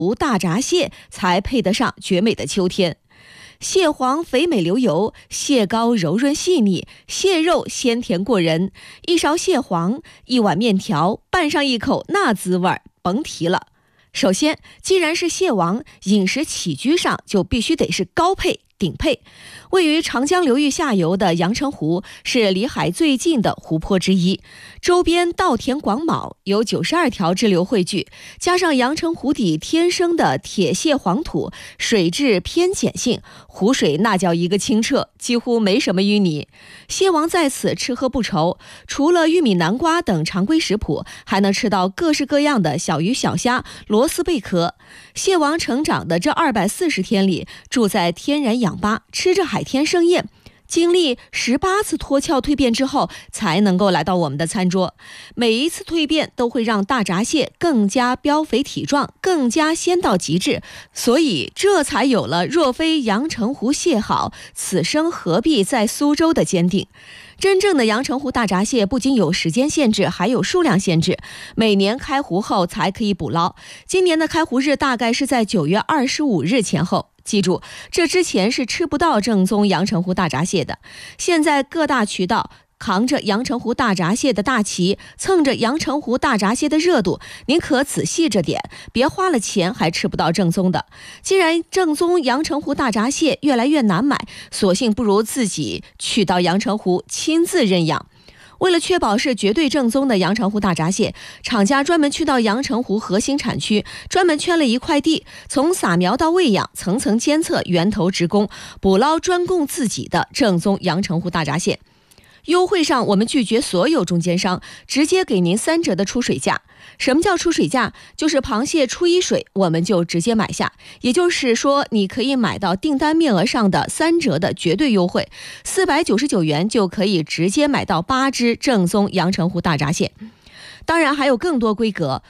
湖大闸蟹才配得上绝美的秋天。蟹黄肥美流油，蟹膏柔润细腻，蟹肉鲜甜过人。一勺蟹黄，一碗面条，拌上一口，那滋味甭提了。首先，既然是蟹王，饮食起居上就必须得是高配顶配。位于长江流域下游的阳澄湖是离海最近的湖泊之一，周边稻田广袤，有92条支流汇聚，加上阳澄湖底天生的铁蟹黄土，水质偏碱性，湖水那叫一个清澈，几乎没什么淤泥。蟹王在此吃喝不愁，除了玉米、南瓜等常规食谱，还能吃到各式各样的小鱼小虾、螺丝贝壳。蟹王成长的这240天里，住在天然氧吧，吃着海天盛宴，经历18次脱壳蜕变之后，才能够来到我们的餐桌。每一次蜕变都会让大闸蟹更加膘肥体壮，更加鲜到极致，所以这才有了若非阳澄湖蟹好，此生何必在苏州的坚定。真正的阳澄湖大闸蟹不仅有时间限制，还有数量限制，每年开湖后才可以捕捞。今年的开湖日大概是在9月25日前后。记住，这之前是吃不到正宗阳澄湖大闸蟹的。现在各大渠道扛着阳澄湖大闸蟹的大旗，蹭着阳澄湖大闸蟹的热度，您可仔细着点，别花了钱还吃不到正宗的。既然正宗阳澄湖大闸蟹越来越难买，索性不如自己去到阳澄湖亲自认养。为了确保是绝对正宗的阳澄湖大闸蟹，厂家专门去到阳澄湖核心产区，专门圈了一块地，从撒苗到喂养，层层监测，源头直供，捕捞专供自己的正宗阳澄湖大闸蟹。优惠上我们拒绝所有中间商，直接给您3折的出水价。什么叫出水价？就是螃蟹出1水我们就直接买下，也就是说你可以买到订单面额上的3折的绝对优惠，499元就可以直接买到8只正宗阳澄湖大闸蟹。当然还有更多规格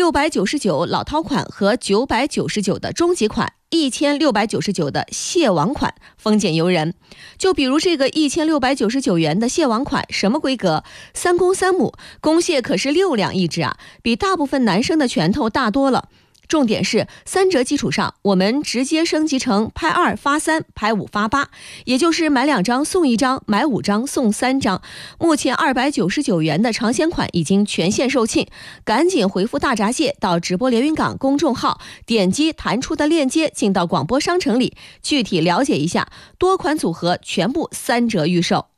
，699老饕款和999的中级款，1699的蟹王款，丰俭由人。就比如这个1699元的蟹王款，什么规格？3公3母，公蟹可是6两一只啊，比大部分男生的拳头大多了。重点是3折基础上，我们直接升级成拍2发3，拍5发8，也就是买2张送1张，买5张送3张。目前299元的尝鲜款已经全线售罄，赶紧回复大闸蟹到直播连云港公众号，点击弹出的链接进到广播商城里，具体了解一下，多款组合全部3折预售。